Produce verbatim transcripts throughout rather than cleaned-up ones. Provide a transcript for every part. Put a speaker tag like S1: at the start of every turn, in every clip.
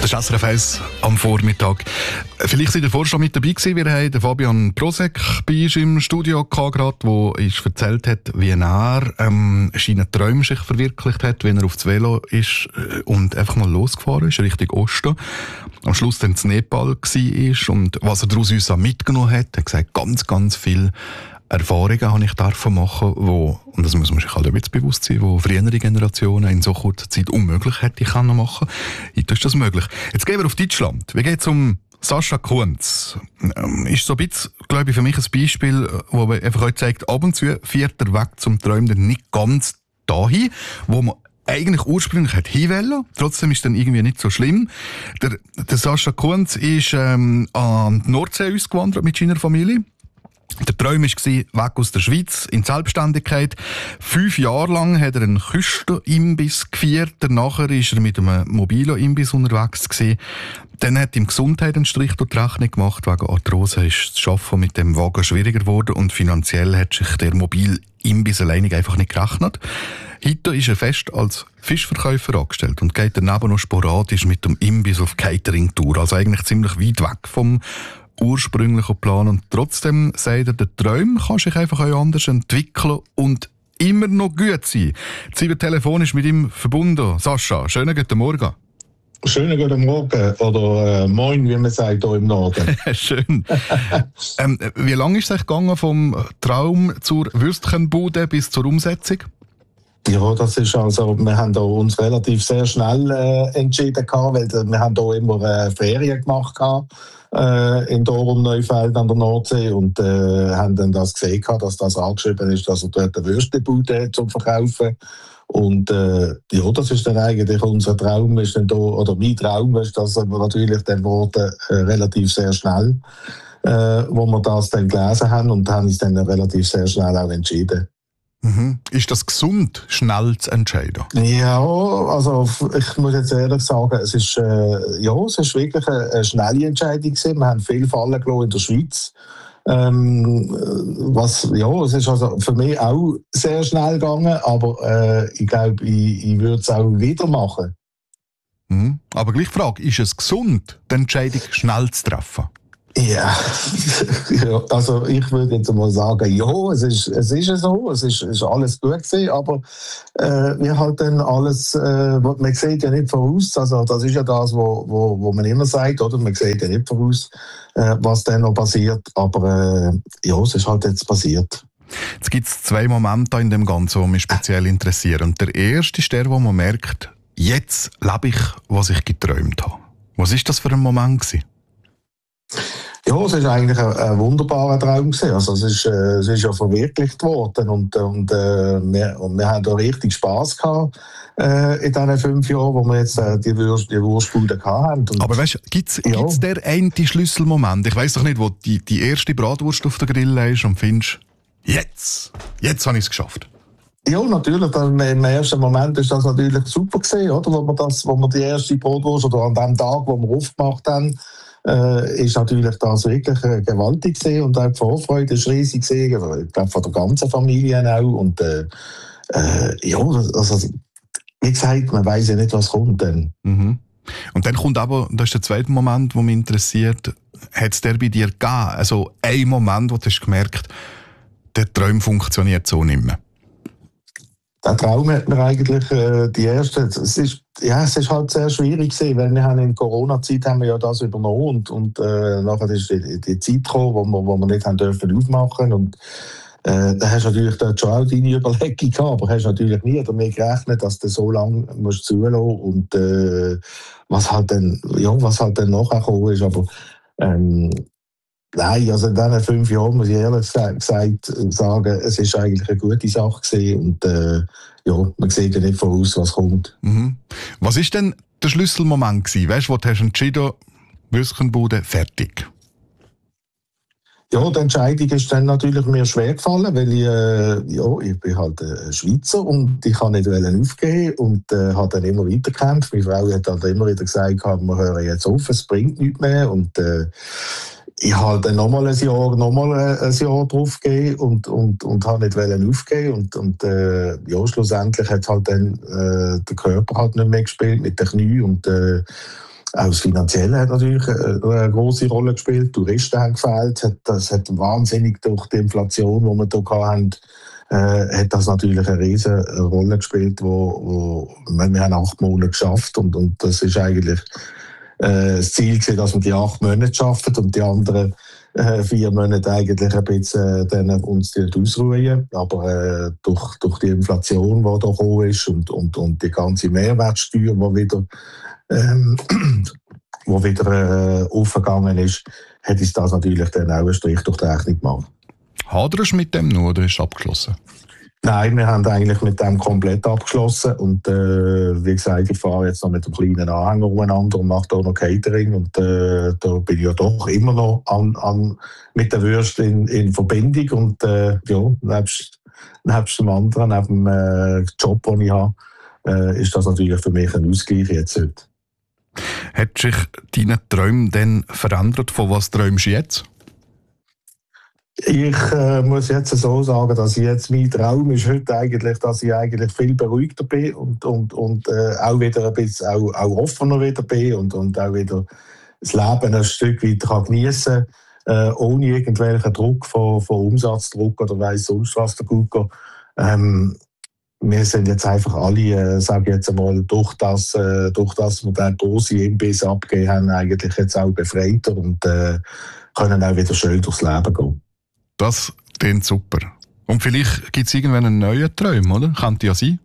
S1: Das ist S R F eins am Vormittag. Vielleicht seid ihr vorher schon mit dabei gewesen. Wir haben den Fabian Brosek bei uns im Studio gehabt, der uns erzählt hat, wie er ähm, seine Träume sich verwirklicht hat, wenn er auf das Velo ist und einfach mal losgefahren ist, Richtung Osten. Am Schluss dann in Nepal war und was er daraus uns auch mitgenommen hat, er hat gesagt, ganz, ganz viel Erfahrungen habe ich davon machen, wo, und das muss man sich halt ein bisschen bewusst sein, wo frühere Generationen in so kurzer Zeit unmöglich hätte ich können machen. Heute ist das möglich. Jetzt gehen wir auf Deutschland. Wie geht es um Sascha Kunz? Ähm, ist so ein bisschen, glaube ich, für mich ein Beispiel, wo man einfach heute zeigt, ab und zu fährt der Weg zum Träumen nicht ganz dahin, wo man eigentlich ursprünglich hat hinwollen. Trotzdem ist dann irgendwie nicht so schlimm. Der, der Sascha Kunz ist ähm, an die Nordsee ausgewandert mit seiner Familie. Der Traum war, weg aus der Schweiz, in die Selbstständigkeit. Fünf Jahre lang hat er einen Küstenimbiss geführt. Danach war er mit einem Mobilo-Imbiss unterwegs gewesen. Dann hat ihm Gesundheit einen Strich durch die Rechnung gemacht. Wegen Arthrose ist das Arbeiten mit dem Wagen schwieriger geworden und finanziell hat sich der Mobil-Imbiss alleinig einfach nicht gerechnet. Heute ist er fest als Fischverkäufer angestellt und geht daneben noch sporadisch mit dem Imbiss auf Catering-Tour. Also eigentlich ziemlich weit weg vom ursprünglichen Plan. Und trotzdem sagt er, der Traum kann sich einfach auch anders entwickeln und immer noch gut sein. Jetzt sind wir telefonisch mit ihm verbunden. Sascha, schönen guten Morgen.
S2: Schönen guten Morgen oder äh, Moin, wie man sagt hier im Norden.
S1: Schön. ähm, wie lange ist es gegangen vom Traum zur Würstchenbude bis zur Umsetzung?
S2: Ja, das ist also, wir haben da uns relativ sehr schnell äh, entschieden gehabt, weil wir haben da immer äh, Ferien gemacht gehabt, äh, in Dorum Neufeld an der Nordsee und äh, haben dann das gesehen gehabt, dass das angeschrieben ist, dass er dort eine Würstebude zum Verkaufen. Und äh, ja, das ist dann eigentlich unser Traum, ist dann da, oder mein Traum ist, dass wir natürlich dann wurde äh, relativ sehr schnell, äh, wo wir das dann gelesen haben und haben uns dann relativ sehr schnell auch entschieden.
S1: Mhm. Ist das gesund, schnell zu entscheiden?
S2: Ja, also ich muss jetzt ehrlich sagen, es ist, äh, ja, es ist wirklich eine, eine schnelle Entscheidung gewesen. Wir haben viel fallen gelassen in der Schweiz. Ähm, was, ja, es ist also für mich auch sehr schnell gegangen, aber äh, ich glaube, ich, ich würde es auch wieder machen.
S1: Mhm. Aber gleich Frage, ist es gesund, die Entscheidung schnell zu treffen?
S2: Ja, ja, also ich würde jetzt mal sagen, ja, es ist, es ist so, es ist, ist alles gut gewesen, aber äh, wir halt dann alles, äh, man sieht ja nicht voraus, also das ist ja das, wo, wo, wo man immer sagt, oder? Man sieht ja nicht voraus, äh, was dann noch passiert, aber äh, ja, es ist halt jetzt passiert.
S1: Jetzt gibt es zwei Momente in dem Ganzen, die mich speziell interessieren. Und der erste ist der, wo man merkt, jetzt lebe ich, was ich geträumt habe. Was ist das für ein Moment gewesen?
S2: Ja, es war eigentlich ein, ein wunderbarer Traum gewesen. Also es ist, äh, es ist ja verwirklicht worden und, und, äh, wir, und wir haben da richtig Spass gehabt äh, in diesen fünf Jahren, wo wir jetzt äh, die, Wurst, die Wurstbude hatten. Und
S1: aber weißt du, gibt es
S2: ja.
S1: der eine Schlüsselmoment? Ich weiss doch nicht, wo die, die erste Bratwurst auf der Grille ist und findest, jetzt, jetzt habe ich es geschafft.
S2: Ja, natürlich. Dann, im ersten Moment ist das natürlich super gewesen, oder? Wo wir, das, wo wir die erste Bratwurst oder an dem Tag, wo wir aufgemacht haben, Äh, ist natürlich das wirklich äh, gewaltig gewesen und auch die Vorfreude ist riesig gewesen, ich glaube von der ganzen Familie auch und äh, äh, ja, also wie gesagt, man weiss ja nicht, was kommt dann.
S1: Mhm. Und dann kommt aber, das ist der zweite Moment, der mich interessiert, hat es der bei dir gegeben, also ein Moment, wo du hast gemerkt, der Traum funktioniert so nicht mehr?
S2: Der Traum hat mir eigentlich äh, die erste, es ist, ja, es ist halt sehr schwierig gewesen, weil wir haben in Corona-Zeit haben wir ja das übernommen und, und äh, nachher ist die, die Zeit gekommen, wo wir, wo wir nicht haben dürfen aufmachen und äh, da hast du natürlich dort schon auch deine Überlegung gehabt, aber hast natürlich nie damit gerechnet, dass du so lange musst zulassen und äh, was halt dann, ja, was halt dann nachher gekommen ist, aber ähm, nein, also in diesen fünf Jahren muss ich ehrlich gesagt sagen, es ist eigentlich eine gute Sache gewesen und äh, ja, man sieht ja nicht voraus, was kommt.
S1: Mhm. Was war denn der Schlüsselmoment gewesen? Weißt du, wo du hast entschieden, Würstchenbude fertig?
S2: Ja, die Entscheidung ist dann natürlich mir schwer gefallen, weil ich, äh, ja, ich bin halt ein Schweizer und ich kann nicht aufgeben und äh, habe dann immer weiter gekämpft. Meine Frau hat halt immer wieder gesagt, wir hören jetzt auf, es bringt nichts mehr und äh, ich habe dann nochmal ein Jahr, nochmal ein Jahr drauf gegeben und, und, und habe nicht aufgeben und, und äh, ja, schlussendlich hat halt dann äh, der Körper halt nicht mehr gespielt mit den Knien und äh, Auch das Finanzielle hat natürlich eine große Rolle gespielt. Touristen haben gefehlt. Das hat wahnsinnig durch die Inflation, die wir hier hatten, äh, hat das natürlich eine riesige Rolle gespielt, wo, wo wir haben acht Monate geschafft und, und das ist eigentlich äh, das Ziel gewesen, dass wir die acht Monate schaffen und die anderen äh, vier Monate eigentlich ein bisschen äh, dann uns ausruhen. Aber äh, durch, durch die Inflation, die da gekommen ist und, und, und die ganze Mehrwertsteuer, die wieder ähm, wo wieder äh, aufgegangen ist, hat uns das natürlich dann auch einen Strich durch die Rechnung gemacht.
S1: Haderst du mit dem noch oder ist es abgeschlossen?
S2: Nein, wir haben eigentlich mit dem komplett abgeschlossen und äh, wie gesagt, ich fahre jetzt noch mit einem kleinen Anhänger umeinander und mache da noch Catering und äh, da bin ich ja doch immer noch an, an, mit der Würste in, in Verbindung und äh, ja, nebst, nebst dem anderen, neben dem äh, Job, den ich habe, äh, ist das natürlich für mich ein Ausgleich jetzt heute.
S1: Hat sich deine Träume denn verändert? Von was träumst du jetzt?
S2: Ich äh, muss jetzt so sagen, dass ich jetzt mein Traum ist heute eigentlich, dass ich eigentlich viel beruhigter bin und, und, und äh, auch wieder ein bisschen auch, auch offener wieder bin und, und auch wieder das Leben ein Stück weit kann geniessen kann, äh, ohne irgendwelchen Druck von, von Umsatzdruck oder weiss sonst was der Gucker. Ähm, wir sind jetzt einfach alle, äh, sage ich jetzt einmal, durch das, äh, durch das wir den grossen Imbiss abgegeben haben, eigentlich jetzt auch befreiter und äh, können auch wieder schön durchs Leben gehen.
S1: Das klingt super. Und vielleicht gibt es irgendwann einen neuen Traum, oder? Könnte ja sein.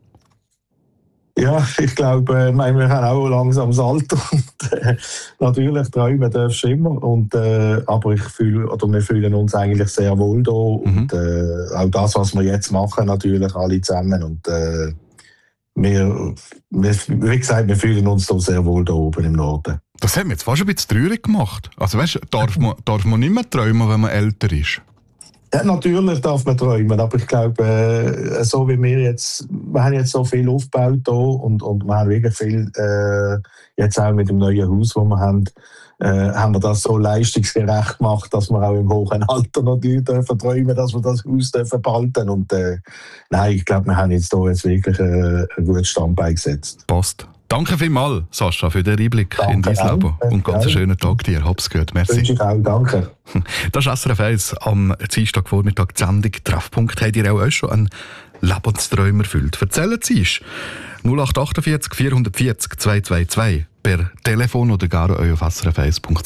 S2: Ja, ich glaube, äh, wir haben auch langsam das Alter. Und, äh, natürlich träumen darfst du immer. Und, äh, aber ich fühl, oder wir fühlen uns eigentlich sehr wohl da. Mhm. Und äh, auch das, was wir jetzt machen, natürlich alle zusammen. Und äh, wir, wir, wie gesagt, wir fühlen uns da sehr wohl da oben im Norden.
S1: Das hat mir jetzt fast ein bisschen traurig gemacht. Also weißt, darf man, darf man nicht mehr träumen, wenn man älter ist?
S2: Ja, natürlich darf man träumen, aber ich glaube, äh, so wie wir jetzt, wir haben jetzt so viel aufgebaut hier und, und wir haben wirklich viel, äh, jetzt auch mit dem neuen Haus, das wir haben, äh, haben wir das so leistungsgerecht gemacht, dass wir auch im hohen Alter natürlich dürfen träumen, dass wir das Haus dürfen behalten. Und äh, nein, ich glaube, wir haben jetzt hier jetzt wirklich äh, ein gutes Standbein gesetzt.
S1: Passt. Danke vielmals, Sascha, für den Einblick in dein Leben. Und ganz einen schönen Tag dir. Hab's gehört. Merci.
S2: Wünsche ich auch. Danke.
S1: Das ist S R F eins. Am Dienstagvormittag die Sendung Treffpunkt. Habt ihr auch euch schon einen Lebenstraum erfüllt? Erzählen Sie es. null acht acht vier vier vier null zwei zwei zwei per Telefon oder gar auf s r f eins punkt c h.